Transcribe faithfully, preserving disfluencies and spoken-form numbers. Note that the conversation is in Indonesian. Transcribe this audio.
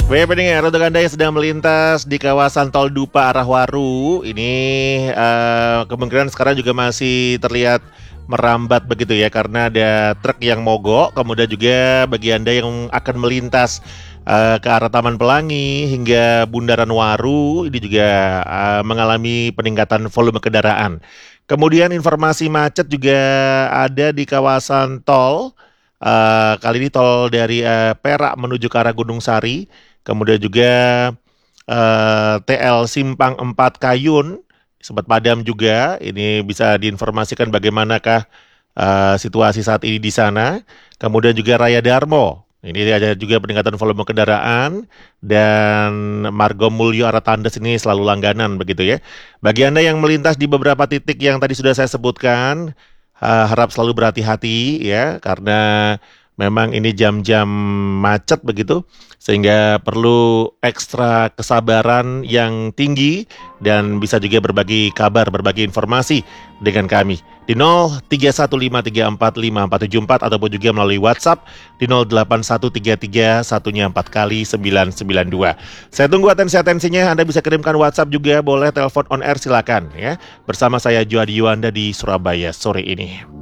Baik pendengar, untuk Anda yang sedang melintas di kawasan Tol Dupa arah Waru, ini uh, kemungkinan sekarang juga masih terlihat merambat begitu ya, karena ada truk yang mogok. Kemudian juga bagi Anda yang akan melintas uh, ke arah Taman Pelangi hingga Bundaran Waru, ini juga uh, mengalami peningkatan volume kendaraan. Kemudian informasi macet juga ada di kawasan tol. Uh, kali ini tol dari uh, Perak menuju ke arah Gunung Sari. Kemudian juga uh, T L Simpang empat Kayun sempat padam juga. Ini bisa diinformasikan bagaimanakah uh, situasi saat ini di sana. Kemudian juga Raya Darmo. Ini ada juga peningkatan volume kendaraan, dan Margo Mulyo arah Tandes ini selalu langganan begitu ya. Bagi Anda yang melintas di beberapa titik yang tadi sudah saya sebutkan, uh, harap selalu berhati-hati ya, karena memang ini jam-jam macet begitu, sehingga perlu ekstra kesabaran yang tinggi dan bisa juga berbagi kabar, berbagi informasi dengan kami di nol tiga satu lima tiga empat lima empat tujuh empat ataupun juga melalui WhatsApp di nol delapan satu tiga tiga satunya empat kali sembilan sembilan dua. Saya tunggu atensi-atensinya. Anda bisa kirimkan WhatsApp juga, boleh telepon on air silakan ya. Bersama saya Joadi Yuanda di Surabaya sore ini.